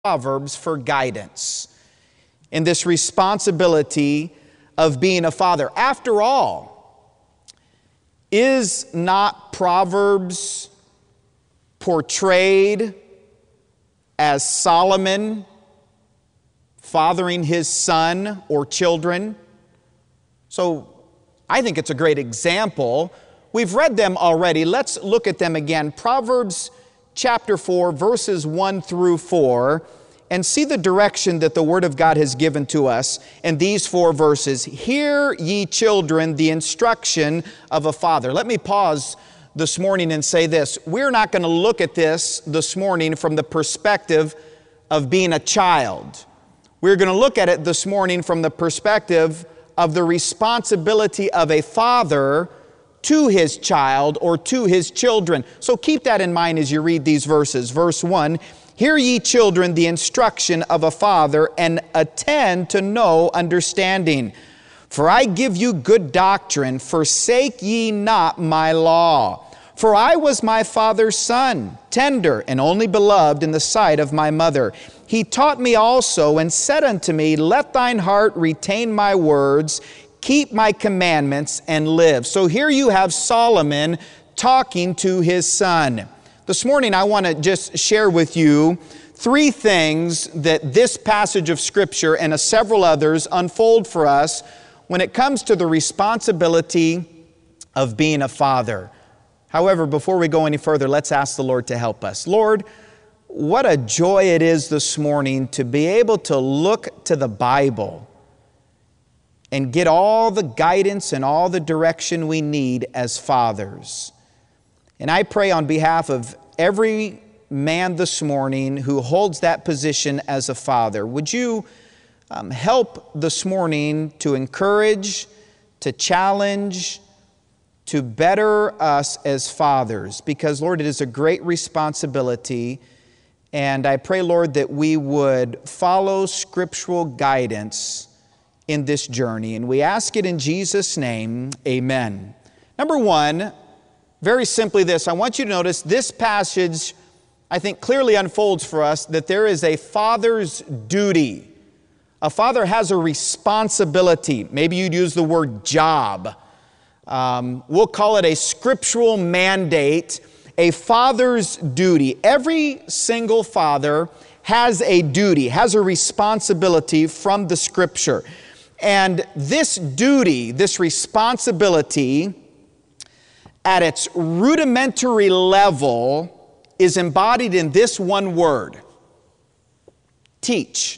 Proverbs for guidance in this responsibility of being a father. After all, is not Proverbs portrayed as Solomon fathering his son or children? So I think it's a great example. We've read them already. Let's look at them again. Proverbs chapter 4, verses 1 through 4, and see the direction that the Word of God has given to us in these 4 verses. Hear, ye children, the instruction of a father. Let me pause this morning and say this. We're not going to look at this morning from the perspective of being a child. We're going to look at it this morning from the perspective of the responsibility of a father to his child or to his children. So keep that in mind as you read these verses. Verse 1, hear ye children the instruction of a father, and attend to know understanding. For I give you good doctrine, forsake ye not my law. For I was my father's son, tender and only beloved in the sight of my mother. He taught me also, and said unto me, let thine heart retain my words, keep my commandments, and live. So here you have Solomon talking to his son. This morning I want to just share with you 3 things that this passage of Scripture and several others unfold for us when it comes to the responsibility of being a father. However, before we go any further, let's ask the Lord to help us. Lord, what a joy it is this morning to be able to look to the Bible and get all the guidance and all the direction we need as fathers. And I pray on behalf of every man this morning who holds that position as a father, would you help this morning to encourage, to challenge, to better us as fathers? Because, Lord, it is a great responsibility. And I pray, Lord, that we would follow scriptural guidance in this journey. And we ask it in Jesus' name, amen. Number 1, very simply this. I want you to notice this passage, I think, clearly unfolds for us that there is a father's duty. A father has a responsibility. Maybe you'd use the word job. We'll call it a scriptural mandate, a father's duty. Every single father has a duty, has a responsibility from the Scripture. And this duty, this responsibility, at its rudimentary level, is embodied in this one word: teach.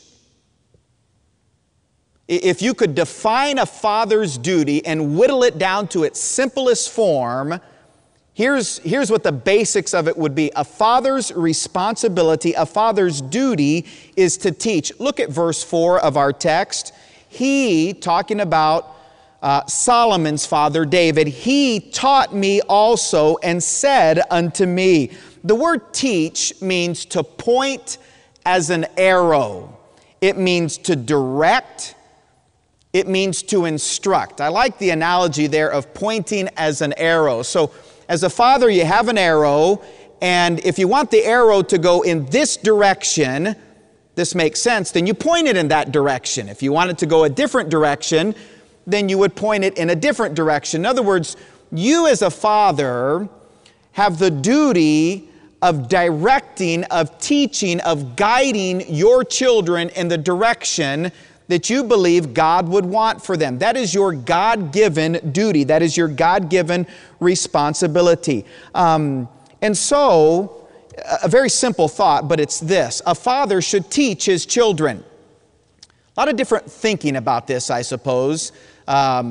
If you could define a father's duty and whittle it down to its simplest form, here's what the basics of it would be. A father's responsibility, a father's duty is to teach. Look at verse 4 of our text. He, talking about Solomon's father, David, he taught me also and said unto me. The word teach means to point as an arrow. It means to direct. It means to instruct. I like the analogy there of pointing as an arrow. So as a father, you have an arrow, and if you want the arrow to go in this direction, this makes sense, then you point it in that direction. If you want it to go a different direction, then you would point it in a different direction. In other words, you as a father have the duty of directing, of teaching, of guiding your children in the direction that you believe God would want for them. That is your God-given duty. That is your God-given responsibility. And so, a very simple thought, but it's this: a father should teach his children. A lot of different thinking about this, I suppose. A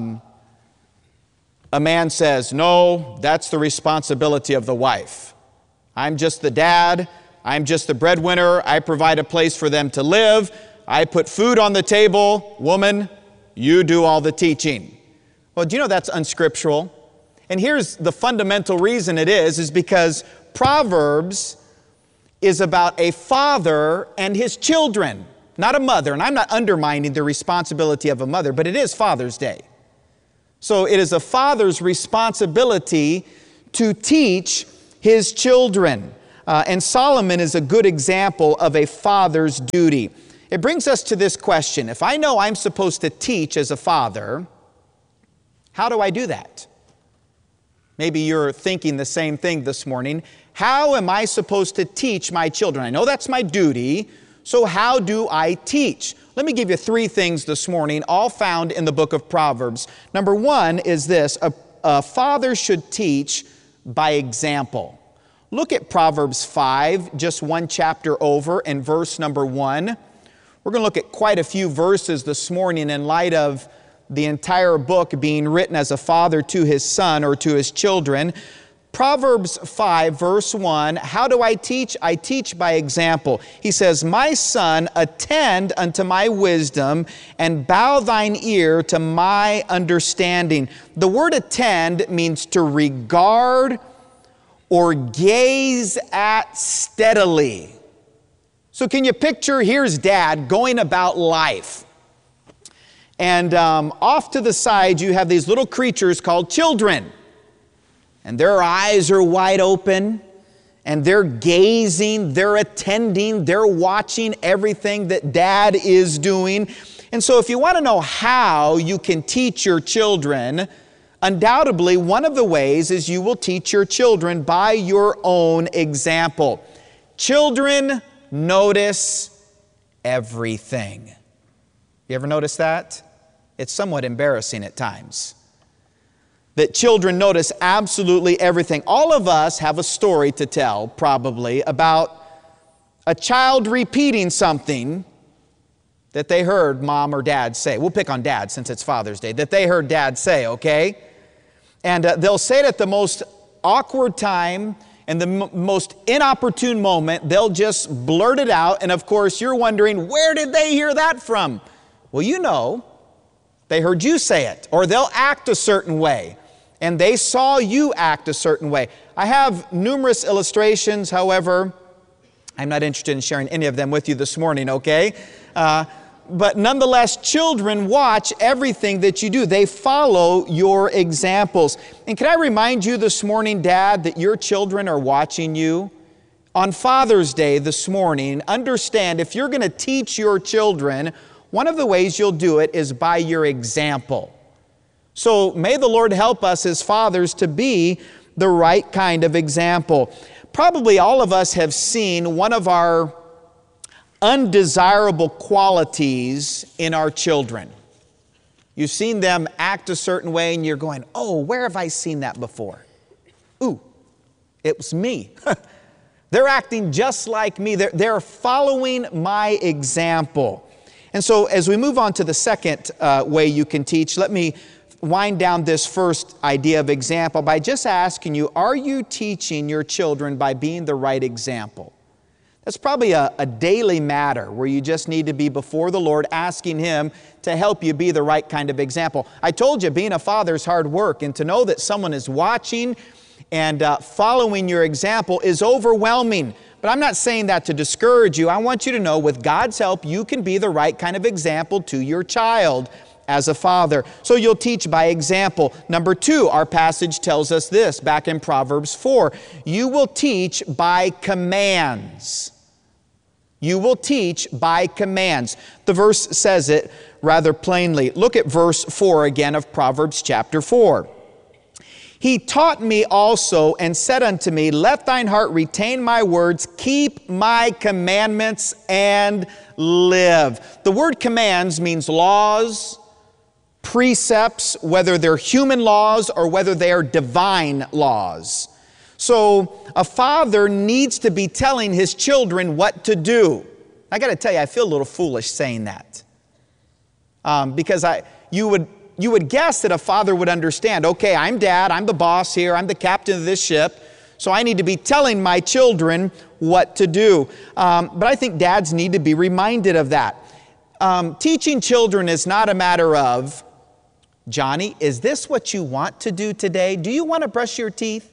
man says, no, that's the responsibility of the wife. I'm just the dad. I'm just the breadwinner. I provide a place for them to live. I put food on the table. Woman, you do all the teaching. Well, do you know that's unscriptural? And here's the fundamental reason it is because Proverbs is about a father and his children, not a mother. And I'm not undermining the responsibility of a mother, but it is Father's Day. So it is a father's responsibility to teach his children. And Solomon is a good example of a father's duty. It brings us to this question. If I know I'm supposed to teach as a father, how do I do that? Maybe you're thinking the same thing this morning. How am I supposed to teach my children? I know that's my duty, so how do I teach? Let me give you 3 things this morning, all found in the book of Proverbs. Number 1 is this: a father should teach by example. Look at Proverbs 5, just one chapter over, and verse number 1. We're going to look at quite a few verses this morning in light of the entire book being written as a father to his son or to his children. Proverbs 5, verse 1, how do I teach? I teach by example. He says, "My son, attend unto my wisdom, and bow thine ear to my understanding." The word attend means to regard or gaze at steadily. So can you picture, here's dad going about life. And off to the side, you have these little creatures called children. And their eyes are wide open, and they're gazing, they're attending, they're watching everything that dad is doing. And so if you want to know how you can teach your children, undoubtedly one of the ways is you will teach your children by your own example. Children notice everything. You ever notice that? It's somewhat embarrassing at times that children notice absolutely everything. All of us have a story to tell, probably, about a child repeating something that they heard mom or dad say. We'll pick on dad since it's Father's Day. That they heard dad say, okay? And they'll say it at the most awkward time and the most inopportune moment. They'll just blurt it out. And of course, you're wondering, where did they hear that from? Well, you know, they heard you say it. Or they'll act a certain way, and they saw you act a certain way. I have numerous illustrations. However, I'm not interested in sharing any of them with you this morning, okay? But nonetheless, children watch everything that you do. They follow your examples. And can I remind you this morning, Dad, that your children are watching you? On Father's Day this morning, understand, if you're going to teach your children, one of the ways you'll do it is by your example. So may the Lord help us as fathers to be the right kind of example. Probably all of us have seen one of our undesirable qualities in our children. You've seen them act a certain way and you're going, oh, where have I seen that before? Ooh, it was me. They're acting just like me. They're following my example. And so as we move on to the second way you can teach, let me wind down this first idea of example by just asking you, are you teaching your children by being the right example? That's probably a daily matter where you just need to be before the Lord asking Him to help you be the right kind of example. I told you, being a father is hard work, and to know that someone is watching and following your example is overwhelming. But I'm not saying that to discourage you. I want you to know, with God's help, you can be the right kind of example to your child as a father. So you'll teach by example. Number 2, our passage tells us this, back in Proverbs 4. You will teach by commands. You will teach by commands. The verse says it rather plainly. Look at verse 4 again of Proverbs chapter 4. He taught me also and said unto me, let thine heart retain my words, keep my commandments and live. The word commands means laws, precepts, whether they're human laws or whether they are divine laws. So a father needs to be telling his children what to do. I got to tell you, I feel a little foolish saying that. Because you would guess that a father would understand, okay, I'm dad, I'm the boss here, I'm the captain of this ship, so I need to be telling my children what to do. But I think dads need to be reminded of that. Teaching children is not a matter of, Johnny, is this what you want to do today? Do you want to brush your teeth?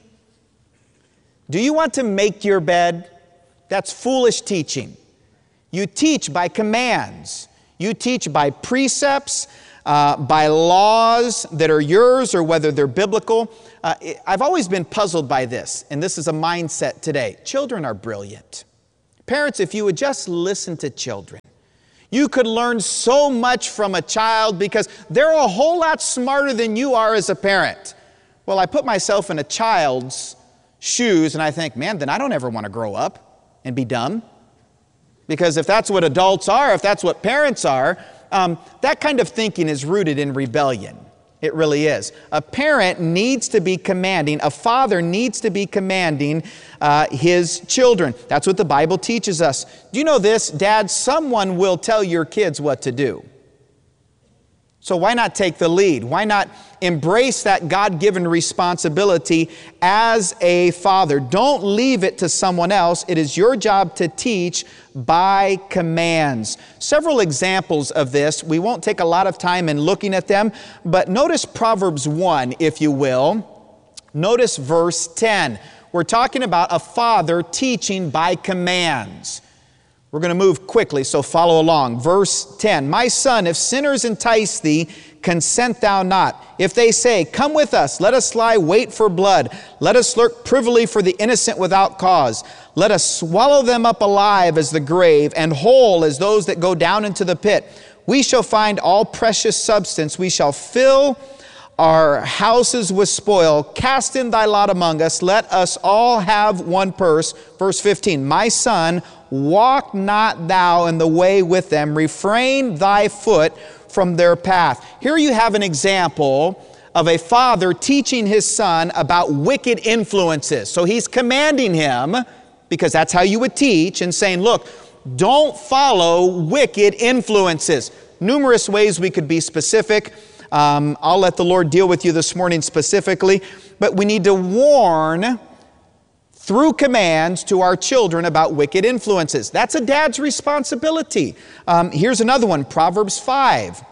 Do you want to make your bed? That's foolish teaching. You teach by commands. You teach by precepts. by laws that are yours or whether they're biblical. I've always been puzzled by this, and this is a mindset today. Children are brilliant. Parents, if you would just listen to children, you could learn so much from a child because they're a whole lot smarter than you are as a parent. Well, I put myself in a child's shoes and I think, man, then I don't ever want to grow up and be dumb. Because if that's what adults are, if that's what parents are, that kind of thinking is rooted in rebellion. It really is. A parent needs to be commanding, a father needs to be commanding his children. That's what the Bible teaches us. Do you know this, Dad? Someone will tell your kids what to do. So why not take the lead? Why not embrace that God-given responsibility as a father? Don't leave it to someone else. It is your job to teach by commands. Several examples of this. We won't take a lot of time in looking at them, but notice Proverbs 1, if you will. Notice verse 10. We're talking about a father teaching by commands. We're going to move quickly, so follow along. Verse 10, my son, if sinners entice thee, consent thou not. If they say, come with us, let us lie wait for blood. Let us lurk privily for the innocent without cause. Let us swallow them up alive as the grave, and whole as those that go down into the pit. We shall find all precious substance. We shall fill our houses with spoil. Cast in thy lot among us. Let us all have one purse. Verse 15, my son, walk not thou in the way with them. Refrain thy foot from their path. Here you have an example of a father teaching his son about wicked influences. So he's commanding him, because that's how you would teach, and saying, look, don't follow wicked influences. Numerous ways we could be specific. I'll let the Lord deal with you this morning specifically, but we need to warn through commands to our children about wicked influences. That's a dad's responsibility. Here's another one, Proverbs 5.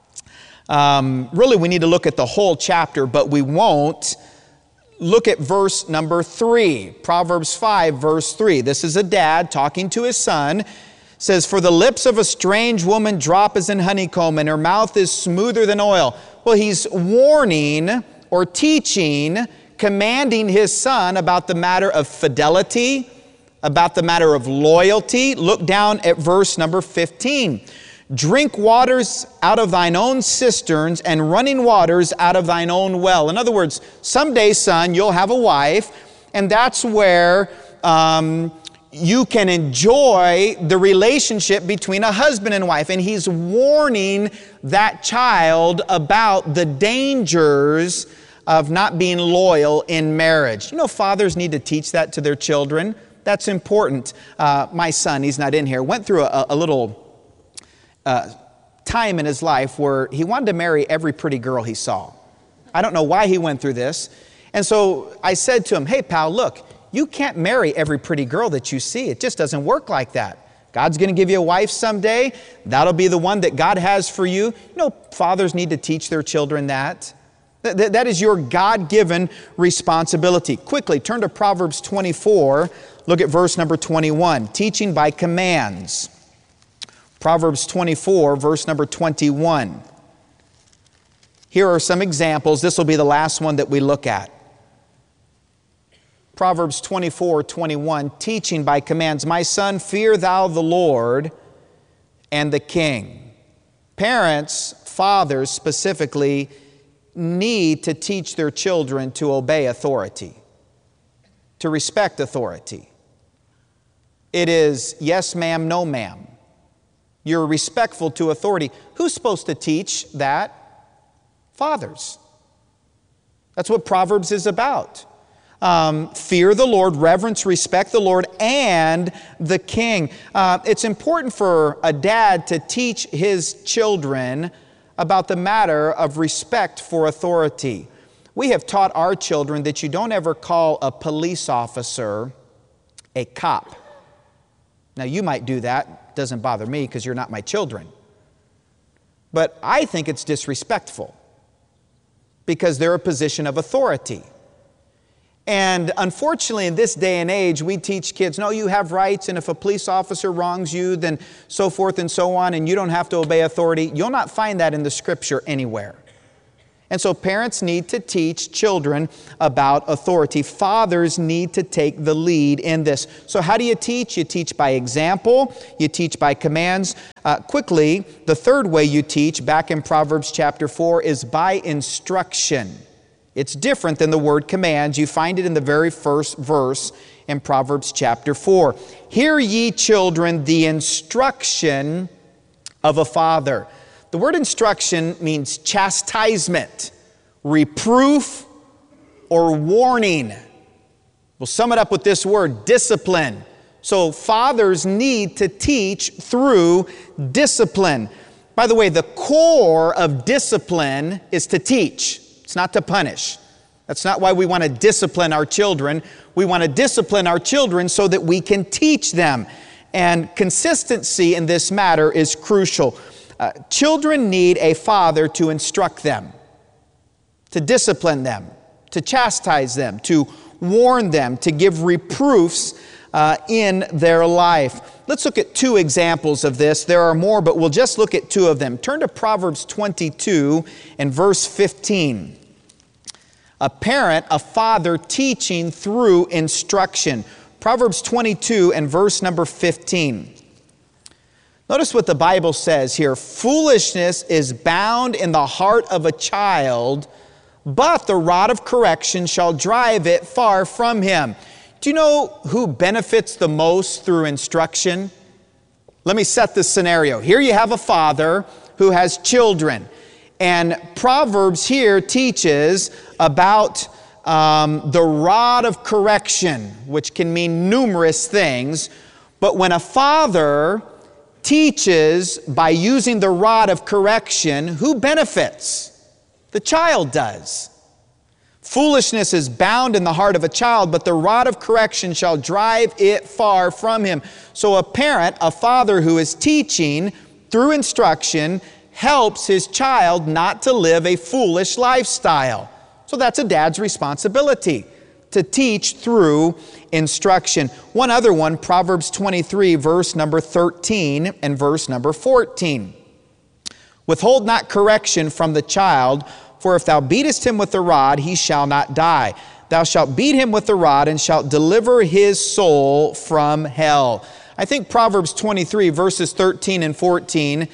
Really, we need to look at the whole chapter, but we won't. Look at verse number 3. Proverbs 5, verse 3. This is a dad talking to his son. Says, for the lips of a strange woman drop as in honeycomb, and her mouth is smoother than oil. Well, he's warning or teaching, commanding his son about the matter of fidelity, about the matter of loyalty. Look down at verse number 15. Drink waters out of thine own cisterns, and running waters out of thine own well. In other words, someday, son, you'll have a wife, and that's where you can enjoy the relationship between a husband and wife. And he's warning that child about the dangers of not being loyal in marriage. You know, fathers need to teach that to their children. That's important. My son, he's not in here, went through a little time in his life where he wanted to marry every pretty girl he saw. I don't know why he went through this. And so I said to him, hey, pal, look, you can't marry every pretty girl that you see. It just doesn't work like that. God's going to give you a wife someday. That'll be the one that God has for you. You know, fathers need to teach their children that. That is your God-given responsibility. Quickly, turn to Proverbs 24. Look at verse number 21. Teaching by commands. Proverbs 24, verse number 21. Here are some examples. This will be the last one that we look at. Proverbs 24, 21, teaching by commands. My son, fear thou the Lord and the king. Parents, fathers specifically, need to teach their children to obey authority, to respect authority. It is yes ma'am, no ma'am. You're respectful to authority. Who's supposed to teach that? Fathers. That's what Proverbs is about. Fear the Lord, reverence, respect the Lord, and the king. It's important for a dad to teach his children about the matter of respect for authority. We have taught our children that you don't ever call a police officer a cop. Now, you might do that. Doesn't bother me because you're not my children. But I think it's disrespectful because they're a position of authority. And unfortunately, in this day and age, we teach kids, no, you have rights, and if a police officer wrongs you, then so forth and so on, and you don't have to obey authority. You'll not find that in the Scripture anywhere. And so parents need to teach children about authority. Fathers need to take the lead in this. So how do you teach? You teach by example. You teach by commands. Quickly, the third way you teach, back in Proverbs chapter 4, is by instruction. It's different than the word commands. You find it in the very first verse in Proverbs chapter 4. Hear ye children the instruction of a father. The word instruction means chastisement, reproof, or warning. We'll sum it up with this word, discipline. So fathers need to teach through discipline. By the way, the core of discipline is to teach. It's not to punish. That's not why we want to discipline our children. We want to discipline our children so that we can teach them. And consistency in this matter is crucial. Children need a father to instruct them, to discipline them, to chastise them, to warn them, to give reproofs in their life. Let's look at two examples of this. There are more, but we'll just look at two of them. Turn to Proverbs 22 and verse 15. A parent, a father teaching through instruction. Proverbs 22 and verse number 15. Notice what the Bible says here. Foolishness is bound in the heart of a child, but the rod of correction shall drive it far from him. Do you know who benefits the most through instruction? Let me set this scenario. Here you have a father who has children. And Proverbs here teaches about the rod of correction, which can mean numerous things. But when a father teaches by using the rod of correction, who benefits? The child does. Foolishness is bound in the heart of a child, but the rod of correction shall drive it far from him. So a parent, a father who is teaching through instruction, helps his child not to live a foolish lifestyle. So that's a dad's responsibility, to teach through instruction. One other one, Proverbs 23, verse number 13 and verse number 14. Withhold not correction from the child, for if thou beatest him with the rod, he shall not die. Thou shalt beat him with the rod, and shalt deliver his soul from hell. I think Proverbs 23, verses 13 and 14,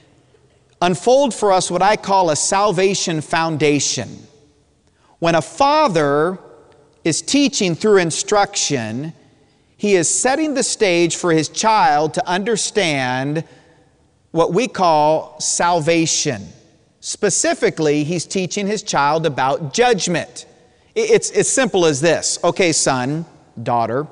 unfold for us what I call a salvation foundation. When a father is teaching through instruction, he is setting the stage for his child to understand what we call salvation. Specifically, he's teaching his child about judgment. It's as simple as this. Okay, son, daughter,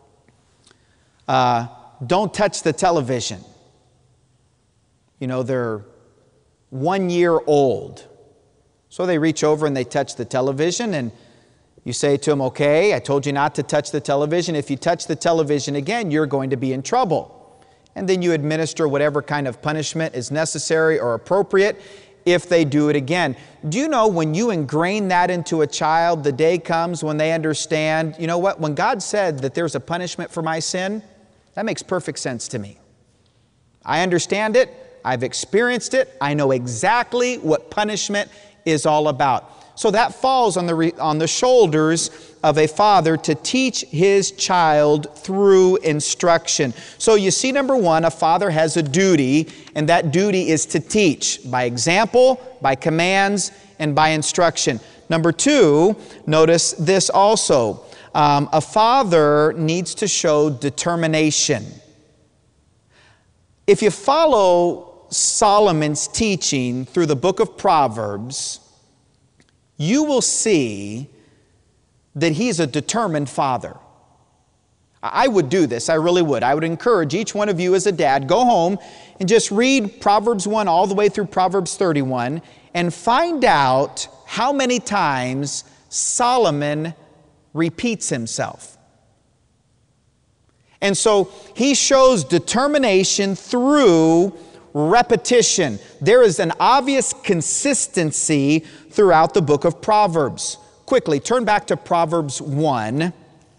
don't touch the television. You know, they're 1 year old. So they reach over and they touch the television, and you say to them, okay, I told you not to touch the television. If you touch the television again, you're going to be in trouble. And then you administer whatever kind of punishment is necessary or appropriate if they do it again. Do you know when you ingrain that into a child, the day comes when they understand, you know what, when God said that there's a punishment for my sin, that makes perfect sense to me. I understand it. I've experienced it. I know exactly what punishment is all about. So that falls on the shoulders of a father to teach his child through instruction. So you see, number one, a father has a duty, and that duty is to teach by example, by commands, and by instruction. Number two, notice this also. A father needs to show determination. If you follow Solomon's teaching through the book of Proverbs, you will see that he's a determined father. I would do this, I really would. I would encourage each one of you as a dad, go home and just read Proverbs 1 all the way through Proverbs 31 and find out how many times Solomon repeats himself. And so he shows determination through repetition. There is an obvious consistency throughout the book of Proverbs. quickly, turn back to Proverbs 1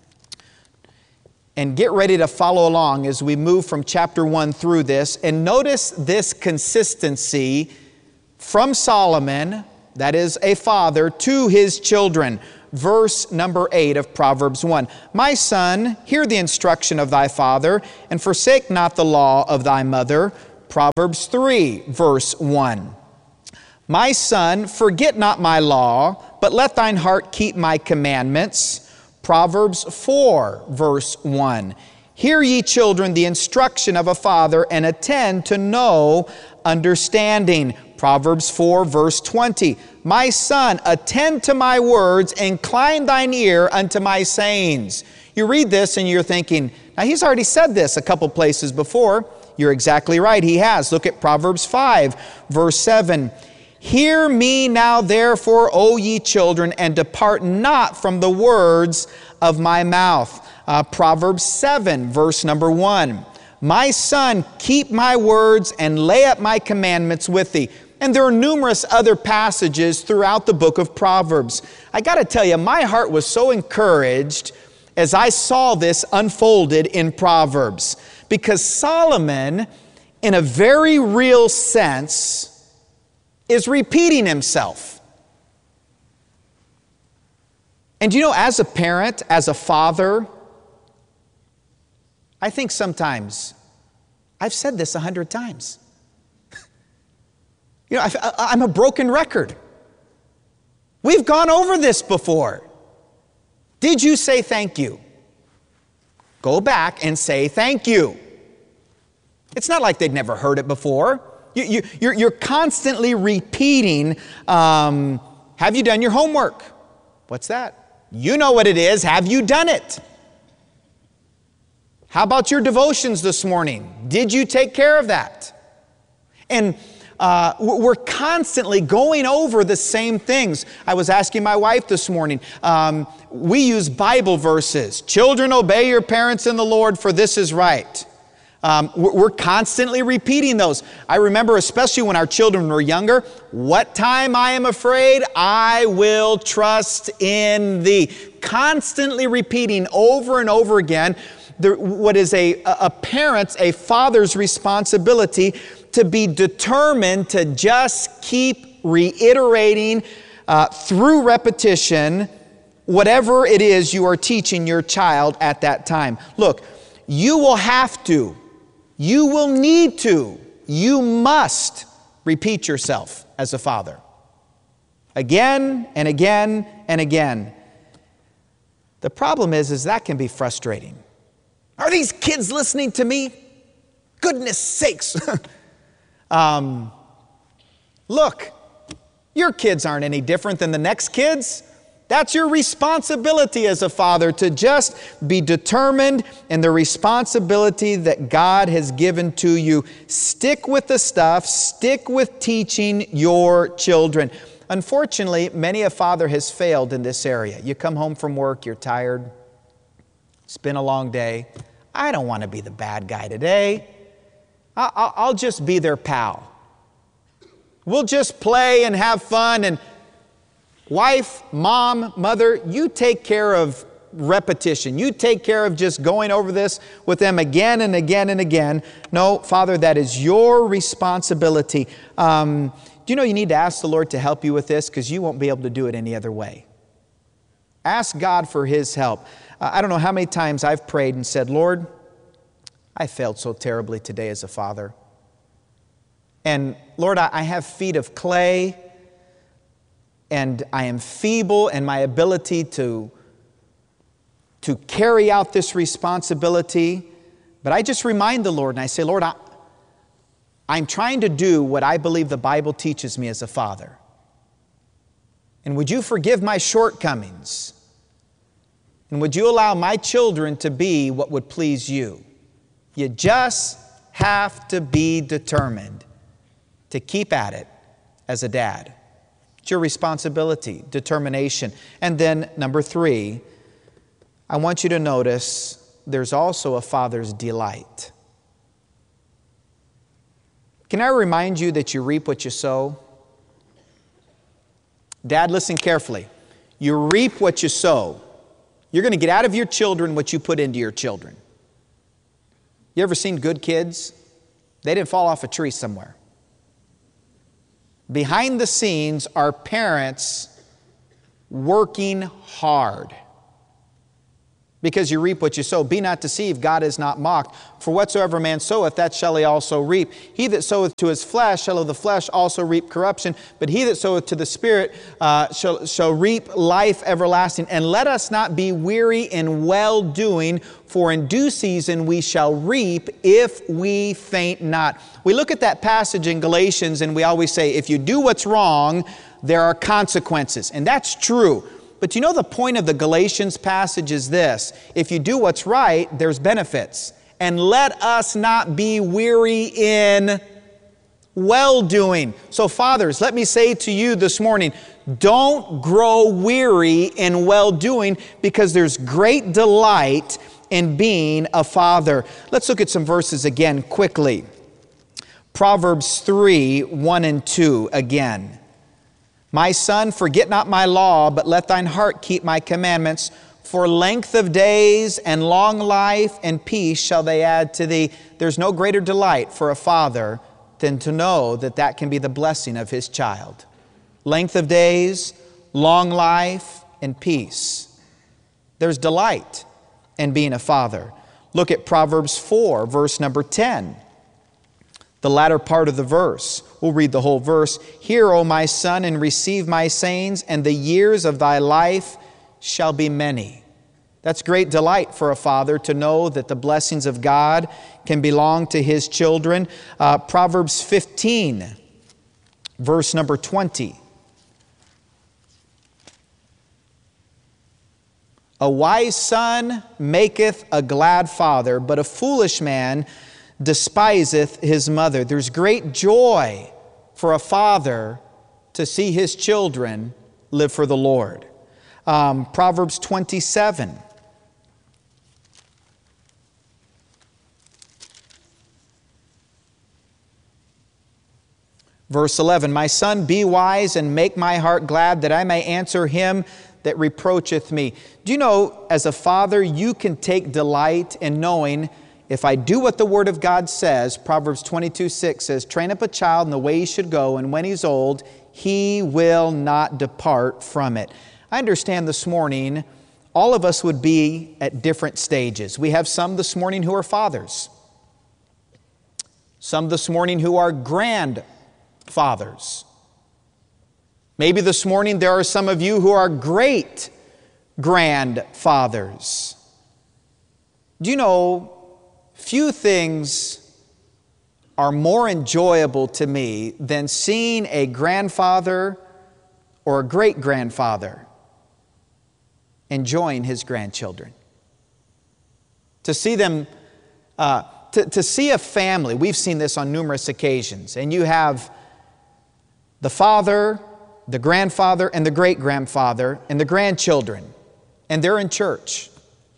and get ready to follow along as we move from chapter 1 through this. And notice this consistency from Solomon, that is a father, to his children. Verse number 8 of Proverbs 1. My son, hear the instruction of thy father, and forsake not the law of thy mother. Proverbs 3, verse 1. My son, forget not my law, but let thine heart keep my commandments. Proverbs 4, verse 1. Hear ye children the instruction of a father, and attend to know understanding. Proverbs 4, verse 20. My son, attend to my words, incline thine ear unto my sayings. You read this and you're thinking, now he's already said this a couple places before. You're exactly right, he has. Look at Proverbs 5, verse 7. Hear me now therefore, O ye children, and depart not from the words of my mouth. Proverbs 7, verse number 1. My son, keep my words and lay up my commandments with thee. And there are numerous other passages throughout the book of Proverbs. I got to tell you, my heart was so encouraged as I saw this unfolded in Proverbs. Because Solomon, in a very real sense, is repeating himself. And you know, as a parent, as a father, I think sometimes, I've said this 100 times. You know, I'm a broken record. We've gone over this before. Did you say thank you? Go back and say thank you. It's not like they'd never heard it before. You're constantly repeating, have you done your homework? What's that? You know what it is. Have you done it? How about your devotions this morning? Did you take care of that? And we're constantly going over the same things. I was asking my wife this morning, we use Bible verses. Children, obey your parents in the Lord, for this is right. We're constantly repeating those. I remember, especially when our children were younger, what time I am afraid, I will trust in thee. Constantly repeating over and over again what is a parent's, a father's responsibility to be determined to just keep reiterating through repetition whatever it is you are teaching your child at that time. Look, you will have to, you will need to, you must repeat yourself as a father. Again and again and again. The problem is that can be frustrating. Are these kids listening to me? Goodness sakes. Look, your kids aren't any different than the next kids. That's your responsibility as a father, to just be determined in the responsibility that God has given to you. Stick with the stuff. Stick with teaching your children. Unfortunately, many a father has failed in this area. You come home from work, you're tired. It's been a long day. I don't want to be the bad guy today. I'll just be their pal. We'll just play and have fun, and wife, mom, mother, you take care of repetition. You take care of just going over this with them again and again and again. No, Father, that is your responsibility. Do you know you need to ask the Lord to help you with this, because you won't be able to do it any other way. Ask God for His help. I don't know how many times I've prayed and said, Lord, I failed so terribly today as a father. And Lord, I have feet of clay, and I am feeble in my ability to carry out this responsibility. But I just remind the Lord, and I say, Lord, I'm trying to do what I believe the Bible teaches me as a father. And would you forgive my shortcomings? And would you allow my children to be what would please you? You just have to be determined to keep at it as a dad. It's your responsibility, determination. And then number 3, I want you to notice there's also a father's delight. Can I remind you that you reap what you sow? Dad, listen carefully. You reap what you sow. You're going to get out of your children what you put into your children. You ever seen good kids? They didn't fall off a tree somewhere. Behind the scenes are parents working hard. Because you reap what you sow. Be not deceived, God is not mocked. For whatsoever man soweth, that shall he also reap. He that soweth to his flesh shall of the flesh also reap corruption. But he that soweth to the Spirit shall reap life everlasting. And let us not be weary in well-doing, for in due season we shall reap if we faint not. We look at that passage in Galatians and we always say, if you do what's wrong, there are consequences. And that's true. But you know the point of the Galatians passage is this: if you do what's right, there's benefits. And let us not be weary in well-doing. So fathers, let me say to you this morning, don't grow weary in well-doing, because there's great delight in being a father. Let's look at some verses again quickly. Proverbs 3, 1 and 2 again. My son, forget not my law, but let thine heart keep my commandments. For length of days and long life and peace shall they add to thee. There's no greater delight for a father than to know that that can be the blessing of his child. Length of days, long life, and peace. There's delight in being a father. Look at Proverbs 4, verse number 10. The latter part of the verse. We'll read the whole verse. Hear, O my son, and receive my sayings, and the years of thy life shall be many. That's great delight for a father to know that the blessings of God can belong to his children. Proverbs 15, verse number 20. A wise son maketh a glad father, but a foolish man despiseth his mother. There's great joy for a father to see his children live for the Lord. Proverbs 27. Verse 11, my son, be wise and make my heart glad, that I may answer him that reproacheth me. Do you know, as a father, you can take delight in knowing, if I do what the Word of God says, Proverbs 22:6 says, train up a child in the way he should go, and when he's old, he will not depart from it. I understand this morning, all of us would be at different stages. We have some this morning who are fathers. Some this morning who are grandfathers. Maybe this morning there are some of you who are great grandfathers. Do you know, few things are more enjoyable to me than seeing a grandfather or a great-grandfather enjoying his grandchildren. To see them, to see a family, we've seen this on numerous occasions, and you have the father, the grandfather, and the great-grandfather, and the grandchildren, and they're in church.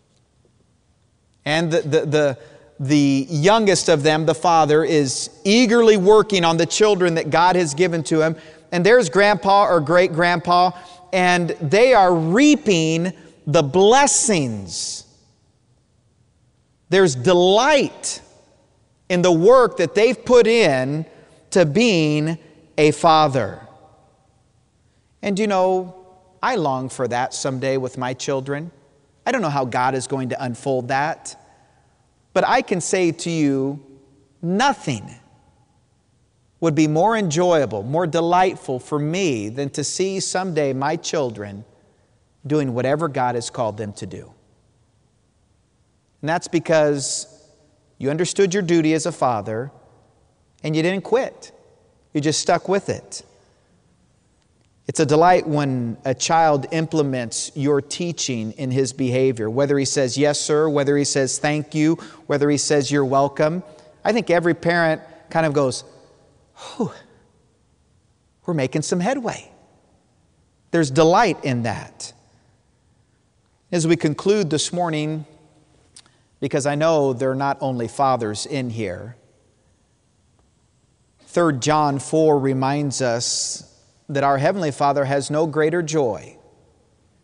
And the youngest of them, the father, is eagerly working on the children that God has given to him. And there's grandpa or great-grandpa, and they are reaping the blessings. There's delight in the work that they've put in to being a father. And you know, I long for that someday with my children. I don't know how God is going to unfold that. But I can say to you, nothing would be more enjoyable, more delightful for me than to see someday my children doing whatever God has called them to do. And that's because you understood your duty as a father and you didn't quit. You just stuck with it. It's a delight when a child implements your teaching in his behavior, whether he says, yes, sir, whether he says, thank you, whether he says, you're welcome. I think every parent kind of goes, whew, we're making some headway. There's delight in that. As we conclude this morning, because I know there are not only fathers in here, 3 John 4 reminds us that our Heavenly Father has no greater joy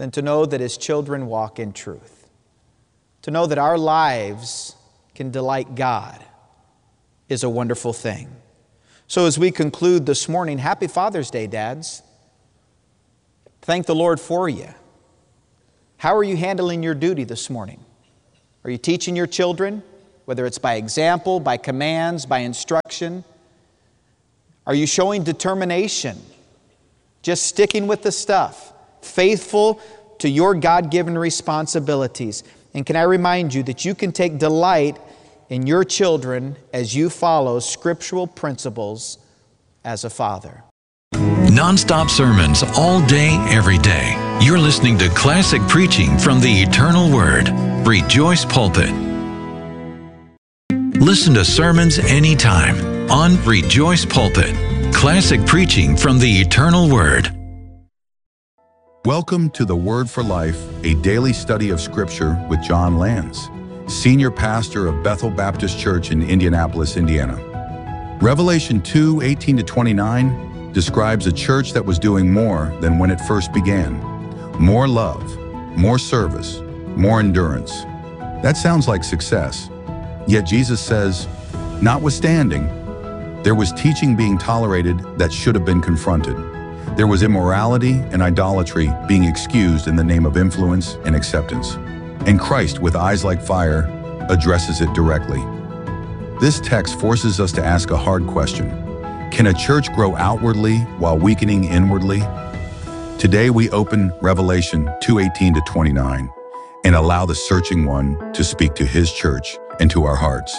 than to know that His children walk in truth. To know that our lives can delight God is a wonderful thing. So as we conclude this morning, happy Father's Day, dads. Thank the Lord for you. How are you handling your duty this morning? Are you teaching your children, whether it's by example, by commands, by instruction? Are you showing determination, just sticking with the stuff, faithful to your God-given responsibilities? And can I remind you that you can take delight in your children as you follow scriptural principles as a father. Non-stop sermons all day, every day. You're listening to classic preaching from the Eternal Word. Rejoice Pulpit. Listen to sermons anytime on Rejoice Pulpit. Classic preaching from the Eternal Word. Welcome to The Word for Life, a daily study of Scripture with John Lanz, Senior Pastor of Bethel Baptist Church in Indianapolis, Indiana. Revelation 2:18-29 describes a church that was doing more than when it first began. More love, more service, more endurance. That sounds like success. Yet Jesus says, notwithstanding, there was teaching being tolerated that should have been confronted. There was immorality and idolatry being excused in the name of influence and acceptance. And Christ, with eyes like fire, addresses it directly. This text forces us to ask a hard question. Can a church grow outwardly while weakening inwardly? Today we open Revelation 2:18-29 and allow the searching one to speak to His church and to our hearts.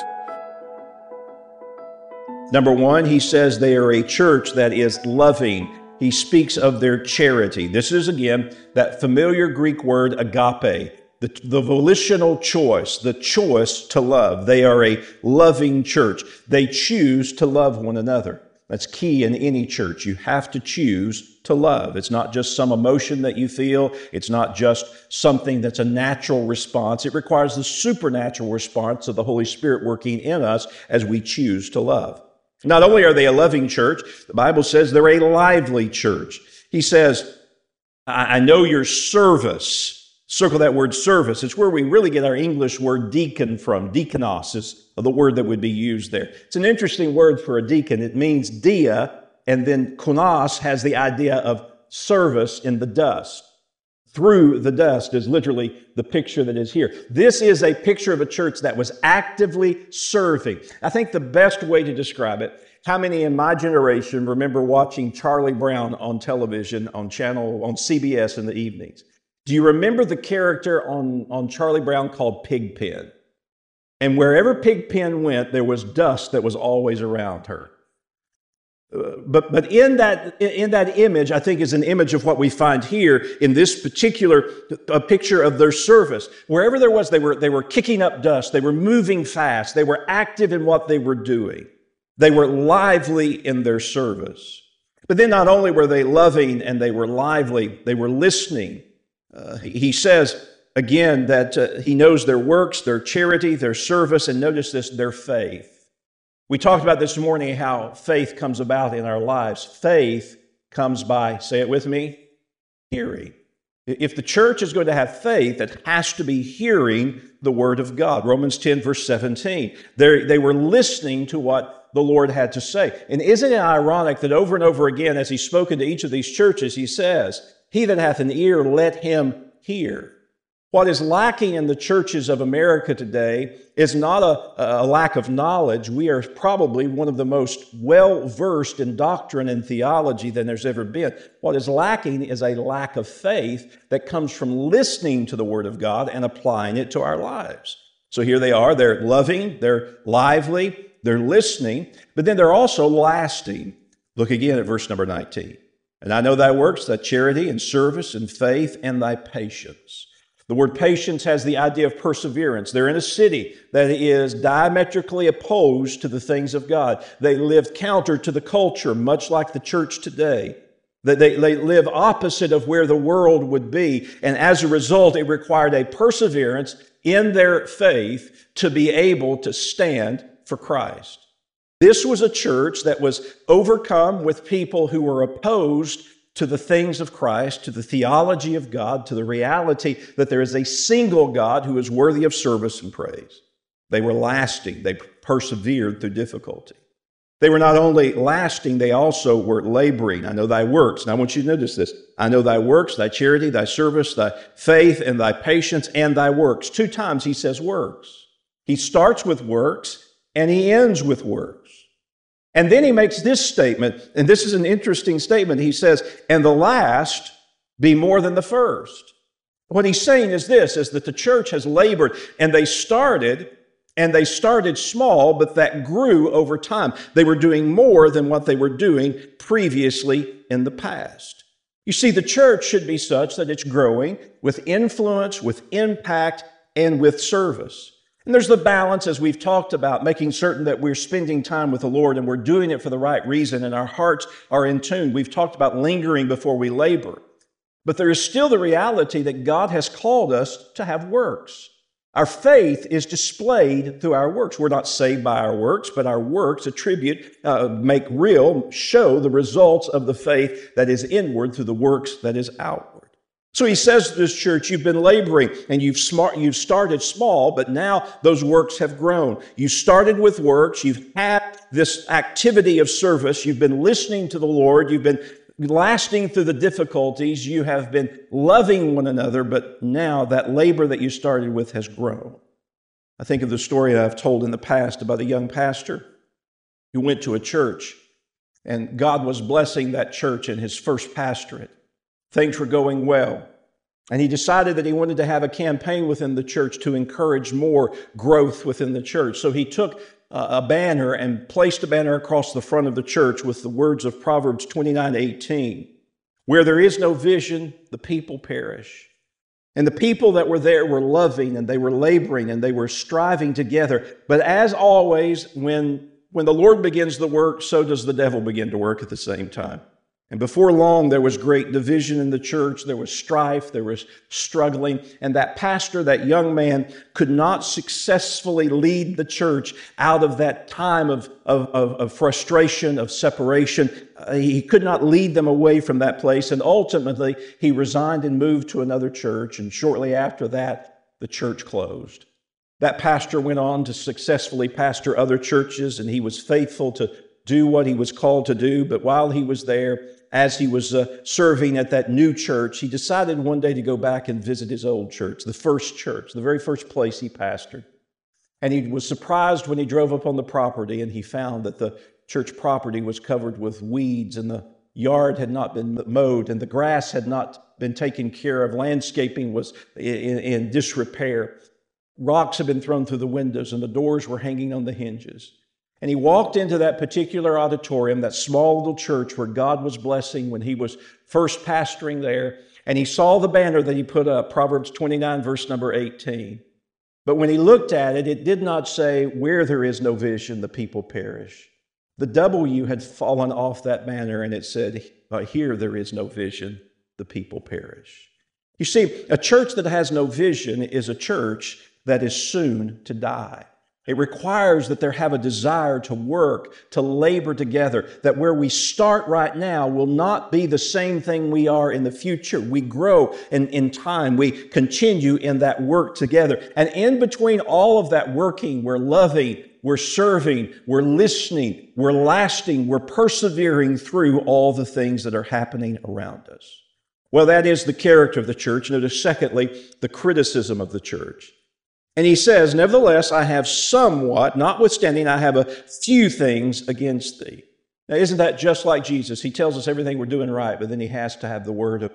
Number one, he says they are a church that is loving. He speaks of their charity. This is, again, that familiar Greek word agape, the volitional choice, the choice to love. They are a loving church. They choose to love one another. That's key in any church. You have to choose to love. It's not just some emotion that you feel. It's not just something that's a natural response. It requires the supernatural response of the Holy Spirit working in us as we choose to love. Not only are they a loving church, the Bible says they're a lively church. He says, I know your service. Circle that word service. It's where we really get our English word deacon from. Diakonos is the word that would be used there. It's an interesting word for a deacon. It means dia, and then konos has the idea of service in the dust. Through the dust is literally the picture that is here. This is a picture of a church that was actively serving. I think the best way to describe it, how many in my generation remember watching Charlie Brown on television on CBS in the evenings? Do you remember the character on Charlie Brown called Pigpen? And wherever Pigpen went, there was dust that was always around her. But in that image, I think, is an image of what we find here in this particular picture of their service. Wherever there was, they were kicking up dust. They were moving fast. They were active in what they were doing. They were lively in their service. But then not only were they loving and they were lively, they were listening. He says, again, that he knows their works, their charity, their service, and notice this, their faith. We talked about this morning how faith comes about in our lives. Faith comes by, say it with me, hearing. If the church is going to have faith, it has to be hearing the Word of God. Romans 10, verse 17. They were listening to what the Lord had to say. And isn't it ironic that over and over again, as He's spoken to each of these churches, He says, he that hath an ear, let him hear. What is lacking in the churches of America today is not a lack of knowledge. We are probably one of the most well-versed in doctrine and theology than there's ever been. What is lacking is a lack of faith that comes from listening to the Word of God and applying it to our lives. So here they are. They're loving, they're lively, they're listening, but then they're also lasting. Look again at verse number 19. And I know thy works, thy charity and service and faith and thy patience. The word patience has the idea of perseverance. They're in a city that is diametrically opposed to the things of God. They live counter to the culture, much like the church today. They live opposite of where the world would be. And as a result, it required a perseverance in their faith to be able to stand for Christ. This was a church that was overcome with people who were opposed to the things of Christ, to the theology of God, to the reality that there is a single God who is worthy of service and praise. They were lasting. They persevered through difficulty. They were not only lasting, they also were laboring. I know thy works. And I want you to notice this. I know thy works, thy charity, thy service, thy faith, and thy patience, and thy works. 2 times he says works. He starts with works, and he ends with works. And then he makes this statement, and this is an interesting statement. He says, and the last be more than the first. What he's saying is this, is that the church has labored, and they started small, but that grew over time. They were doing more than what they were doing previously in the past. You see, the church should be such that it's growing with influence, with impact, and with service. And there's the balance, as we've talked about, making certain that we're spending time with the Lord and we're doing it for the right reason and our hearts are in tune. We've talked about lingering before we labor. But there is still the reality that God has called us to have works. Our faith is displayed through our works. We're not saved by our works, but our works make real, show the results of the faith that is inward through the works that is outward. So he says to this church, you've been laboring and you've started small, but now those works have grown. You started with works. You've had this activity of service. You've been listening to the Lord. You've been lasting through the difficulties. You have been loving one another, but now that labor that you started with has grown. I think of the story I've told in the past about a young pastor who went to a church, and God was blessing that church in his first pastorate. Things were going well. And he decided that he wanted to have a campaign within the church to encourage more growth within the church. So he took a banner and placed a banner across the front of the church with the words of Proverbs 29:18. Where there is no vision, the people perish. And the people that were there were loving and they were laboring and they were striving together. But as always, when the Lord begins the work, so does the devil begin to work at the same time. And before long, there was great division in the church. There was strife. There was struggling. And that pastor, that young man, could not successfully lead the church out of that time of frustration, of separation. He could not lead them away from that place. And ultimately, he resigned and moved to another church. And shortly after that, the church closed. That pastor went on to successfully pastor other churches, and he was faithful to do what he was called to do. But while he was there, as he was serving at that new church, he decided one day to go back and visit his old church, the very first place he pastored. And he was surprised when he drove up on the property and he found that the church property was covered with weeds and the yard had not been mowed and the grass had not been taken care of. Landscaping was in disrepair. Rocks had been thrown through the windows and the doors were hanging on the hinges. And he walked into that particular auditorium, that small little church where God was blessing when he was first pastoring there, and he saw the banner that he put up, Proverbs 29, verse number 18. But when he looked at it, it did not say, where there is no vision, the people perish. The W had fallen off that banner, and it said, here there is no vision, the people perish. You see, a church that has no vision is a church that is soon to die. It requires that there have a desire to work, to labor together, that where we start right now will not be the same thing we are in the future. We grow in time. We continue in that work together. And in between all of that working, we're loving, we're serving, we're listening, we're lasting, we're persevering through all the things that are happening around us. Well, that is the character of the church. Notice, secondly, the criticism of the church. And he says, nevertheless, I have somewhat, notwithstanding, I have a few things against thee. Now, isn't that just like Jesus? He tells us everything we're doing right, but then he has to have the word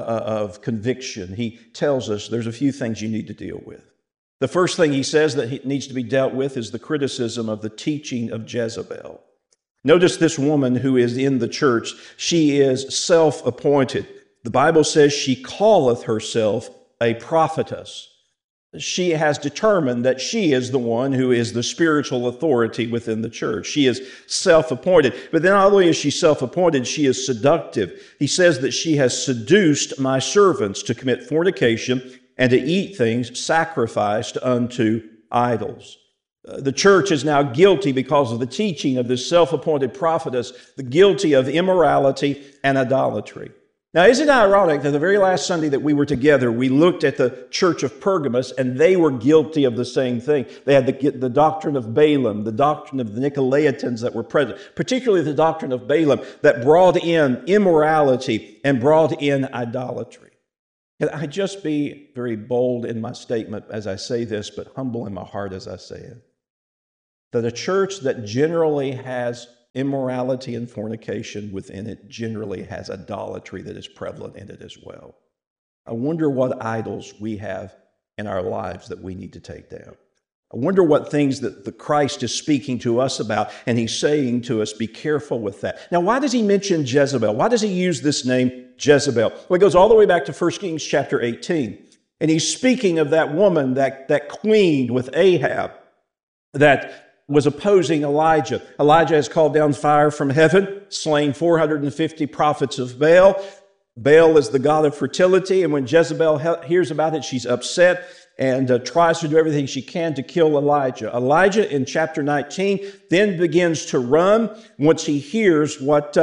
of conviction. He tells us there's a few things you need to deal with. The first thing he says that needs to be dealt with is the criticism of the teaching of Jezebel. Notice this woman who is in the church. She is self-appointed. The Bible says she calleth herself a prophetess. She has determined that she is the one who is the spiritual authority within the church. She is self-appointed. But then not only is she self-appointed, she is seductive. He says that she has seduced my servants to commit fornication and to eat things sacrificed unto idols. The church is now guilty because of the teaching of this self-appointed prophetess, the guilty of immorality and idolatry. Now, isn't it ironic that the very last Sunday that we were together, we looked at the church of Pergamos, and they were guilty of the same thing. They had the doctrine of Balaam, the doctrine of the Nicolaitans that were present, particularly the doctrine of Balaam that brought in immorality and brought in idolatry. Can I just be very bold in my statement as I say this, but humble in my heart as I say it? That a church that generally has immorality and fornication within it generally has idolatry that is prevalent in it as well. I wonder what idols we have in our lives that we need to take down. I wonder what things that the Christ is speaking to us about, and he's saying to us, be careful with that. Now, why does he mention Jezebel? Why does he use this name, Jezebel? Well, it goes all the way back to 1 Kings chapter 18. And he's speaking of that woman, that queen with Ahab, that was opposing Elijah. Elijah has called down fire from heaven, slain 450 prophets of Baal. Baal is the god of fertility, and when Jezebel hears about it, she's upset and tries to do everything she can to kill Elijah. Elijah, in chapter 19, then begins to run once he hears what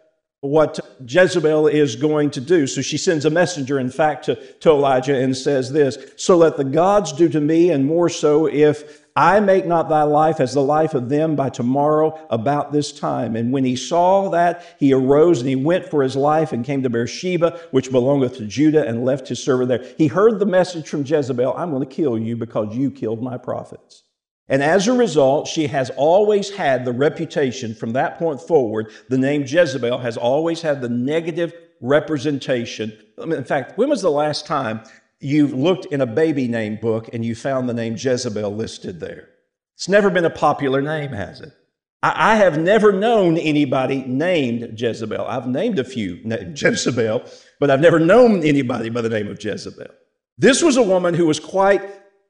Jezebel is going to do. So she sends a messenger, in fact, to Elijah and says this, "So let the gods do to me, and more so, if I make not thy life as the life of them by tomorrow about this time." And when he saw that, he arose and he went for his life and came to Beersheba, which belongeth to Judah, and left his servant there. He heard the message from Jezebel, "I'm going to kill you because you killed my prophets." And as a result, she has always had the reputation from that point forward. The name Jezebel has always had the negative representation. In fact, when was the last time you looked in a baby name book and you found the name Jezebel listed there? It's never been a popular name, has it? I have never known anybody named Jezebel. I've named a few named Jezebel, but I've never known anybody by the name of Jezebel. This was a woman who was quite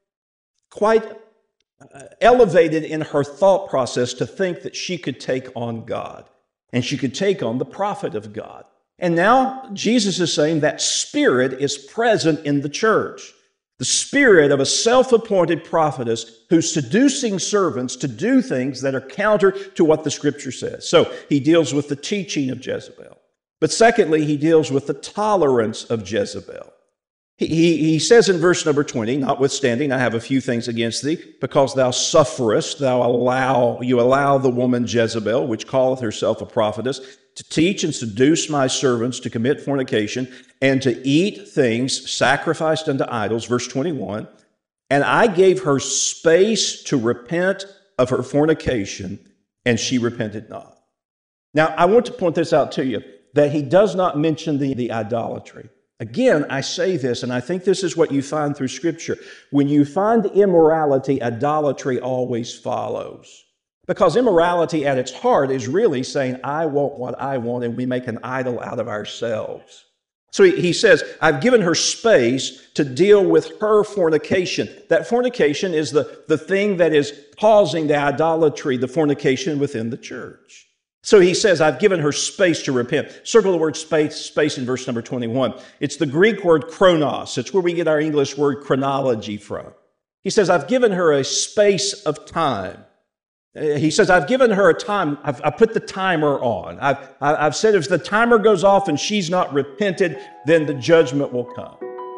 elevated in her thought process to think that she could take on God and she could take on the prophet of God. And now Jesus is saying that spirit is present in the church. The spirit of a self-appointed prophetess who's seducing servants to do things that are counter to what the scripture says. So he deals with the teaching of Jezebel. But secondly, he deals with the tolerance of Jezebel. He says in verse number 20, "Notwithstanding, I have a few things against thee, because thou sufferest, you allow the woman Jezebel, which calleth herself a prophetess, to teach and seduce my servants to commit fornication, and to eat things sacrificed unto idols," verse 21, "and I gave her space to repent of her fornication, and she repented not." Now, I want to point this out to you, that he does not mention the idolatry. Again, I say this, and I think this is what you find through Scripture. When you find immorality, idolatry always follows. Because immorality at its heart is really saying, I want what I want, and we make an idol out of ourselves. So he says, I've given her space to deal with her fornication. That fornication is the thing that is causing the idolatry, the fornication within the church. So he says, I've given her space to repent. Circle the word space in verse number 21. It's the Greek word chronos. It's where we get our English word chronology from. He says, I've given her a space of time. He says, I've given her a time. I've put the timer on. I've said if the timer goes off and she's not repented, then the judgment will come.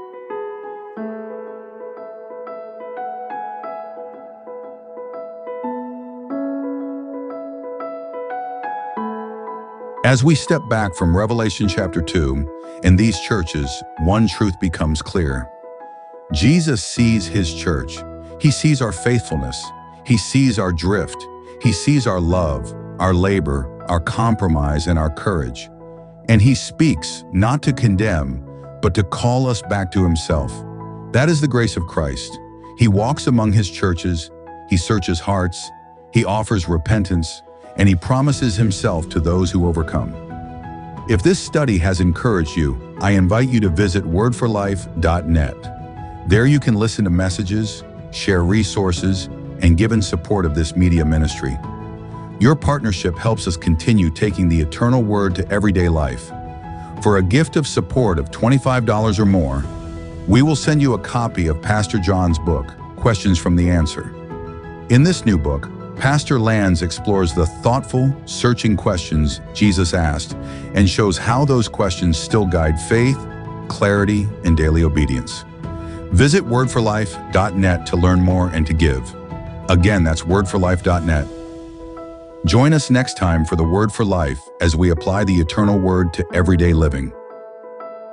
As we step back from Revelation chapter 2, in these churches, one truth becomes clear. Jesus sees his church. He sees our faithfulness. He sees our drift. He sees our love, our labor, our compromise, and our courage. And he speaks not to condemn, but to call us back to himself. That is the grace of Christ. He walks among his churches. He searches hearts. He offers repentance. And he promises himself to those who overcome. If this study has encouraged you, I invite you to visit wordforlife.net. There you can listen to messages, share resources, and give in support of this media ministry. Your partnership helps us continue taking the eternal word to everyday life. For a gift of support of $25 or more, we will send you a copy of Pastor John's book, Questions from the Answer. In this new book, Pastor Lands explores the thoughtful, searching questions Jesus asked and shows how those questions still guide faith, clarity, and daily obedience. Visit wordforlife.net to learn more and to give. Again, that's wordforlife.net. Join us next time for the Word for Life as we apply the eternal word to everyday living.